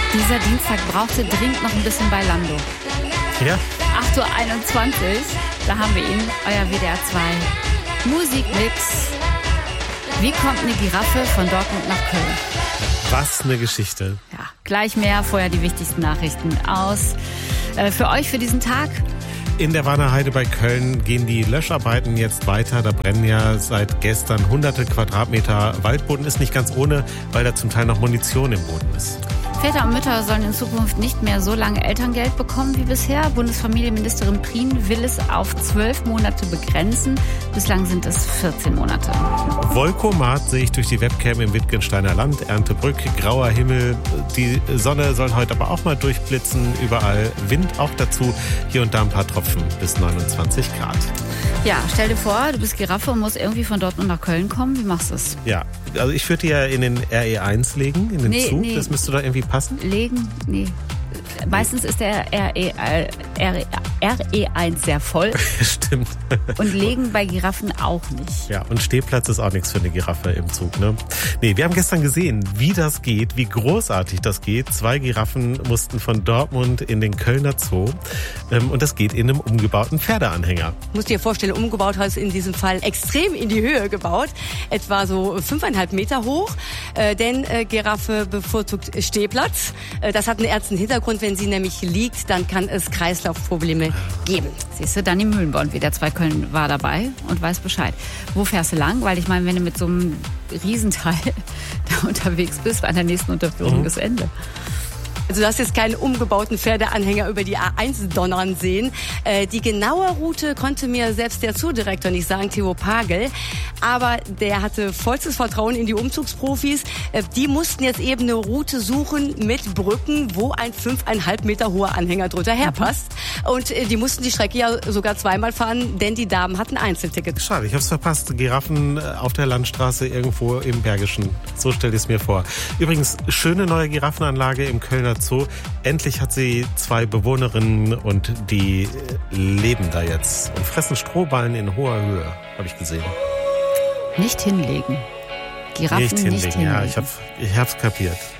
Dieser Dienstag brauchte dringend noch ein bisschen bei Lando. Ja. 8.21 Uhr, da haben wir ihn, euer WDR 2 Musikmix. Wie kommt eine Giraffe von Dortmund nach Köln? Was eine Geschichte. Ja, gleich mehr, vorher die wichtigsten Nachrichten aus. Für euch für diesen Tag. In der Warner Heide bei Köln gehen die Löscharbeiten jetzt weiter. Da brennen ja seit gestern hunderte Quadratmeter Waldboden. Ist nicht ganz ohne, weil da zum Teil noch Munition im Boden ist. Väter und Mütter sollen in Zukunft nicht mehr so lange Elterngeld bekommen wie bisher. Bundesfamilienministerin Prien will es auf 12 Monate begrenzen. Bislang sind es 14 Monate. Volkomat sehe ich durch die Webcam im Wittgensteiner Land. Erntebrück, grauer Himmel. Die Sonne soll heute aber auch mal durchblitzen. Überall Wind auch dazu. Hier und da ein paar Tropfen bis 29 Grad. Ja, stell dir vor, du bist Giraffe und musst irgendwie von Dortmund nach Köln kommen. Wie machst du es? Ja, also ich würde die ja in den RE1 legen, in den Zug. Nee. Das müsste da irgendwie passen. Legen? Nee. Meistens ist der RE1 sehr voll. Stimmt. Und legen bei Giraffen auch nicht. Ja, und Stehplatz ist auch nichts für eine Giraffe im Zug, ne? Nee, wir haben gestern gesehen, wie das geht, wie großartig das geht. 2 Giraffen mussten von Dortmund in den Kölner Zoo. Und das geht in einem umgebauten Pferdeanhänger. Du musst dir vorstellen, umgebaut heißt in diesem Fall extrem in die Höhe gebaut. Etwa so 5,5 Meter hoch. Denn Giraffe bevorzugt Stehplatz. Das hat einen ernsten Hintergrund. Wenn sie nämlich liegt, dann kann es Kreislaufprobleme geben. Siehst du, Dani Mühlenborn, WDR 2 Köln war dabei und weiß Bescheid. Wo fährst du lang? Weil ich meine, wenn du mit so einem Riesenteil da unterwegs bist, an der nächsten Unterführung ist Ende. Also du hast jetzt keinen umgebauten Pferdeanhänger über die A1 donnern sehen. Die genaue Route konnte mir selbst der Zoodirektor nicht sagen, Theo Pagel. Aber der hatte vollstes Vertrauen in die Umzugsprofis. Die mussten jetzt eben eine Route suchen mit Brücken, wo ein 5,5 Meter hoher Anhänger drunter herpasst. Und die mussten die Strecke ja sogar zweimal fahren, denn die Damen hatten Einzeltickets. Schade, ich hab's verpasst. Giraffen auf der Landstraße irgendwo im Bergischen. So stell dir es mir vor. Übrigens, schöne neue Giraffenanlage im Kölner Zoo. Endlich hat sie 2 Bewohnerinnen und die leben da jetzt und fressen Strohballen in hoher Höhe, habe ich gesehen. Nicht hinlegen. Giraffen nicht hinlegen. Ja, ich hab's kapiert.